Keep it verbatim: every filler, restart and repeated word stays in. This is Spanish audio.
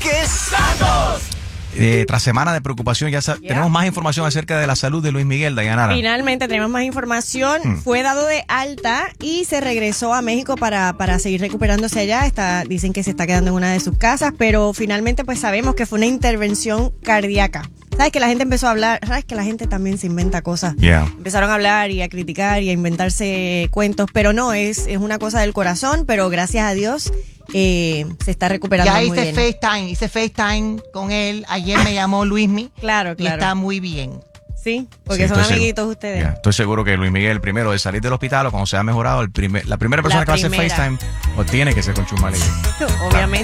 Enrique Santos. Eh, tras semana de preocupación, ya yeah. tenemos más información acerca de la salud de Luis Miguel, Dayanara. Finalmente tenemos más información. Hmm. Fue dado de alta y se regresó a México para, para seguir recuperándose allá. Está, dicen que se está quedando en una de sus casas, pero finalmente pues sabemos que fue una intervención cardíaca. ¿Sabes que la gente empezó a hablar? ¿Sabes que la gente también se inventa cosas? Yeah. Empezaron a hablar y a criticar y a inventarse cuentos, pero no, es, es una cosa del corazón, pero gracias a Dios eh, se está recuperando ya muy hice bien. FaceTime, hice FaceTime con él. Ayer me llamó Luismi. Claro, claro. Y está muy bien. Sí, porque sí, son amiguitos seguro. ustedes. Yeah. Estoy seguro que Luis Miguel, primero de salir del hospital o cuando se ha mejorado, el primer, la primera persona la que va a hacer primera. FaceTime o tiene que ser con Chumali. Obviamente.